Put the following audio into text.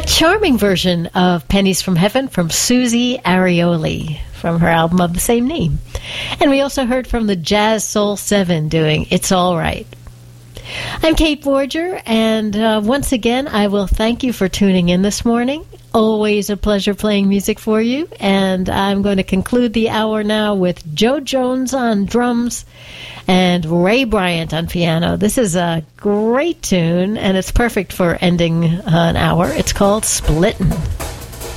Charming version of Pennies from Heaven from Susie Arioli from her album of the same name. And we also heard from the Jazz Soul 7 doing It's All Right. I'm Kate Borger, and once again, I will thank you for tuning in this morning. Always a pleasure playing music for you, and I'm going to conclude the hour now with Joe Jones on drums and Ray Bryant on piano. This is a great tune, and it's perfect for ending an hour. It's called Splittin'.